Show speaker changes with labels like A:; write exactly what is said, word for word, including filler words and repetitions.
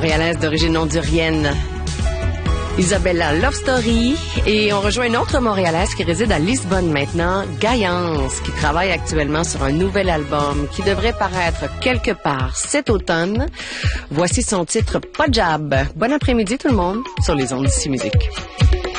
A: montréalaise d'origine hondurienne, Isabella Love Story. Et on rejoint une autre montréalaise qui réside à Lisbonne maintenant, Gaïance, qui travaille actuellement sur un nouvel album qui devrait paraître quelque part cet automne. Voici son titre Pas Jab. Bon après-midi tout le monde sur les ondes d'ici musique.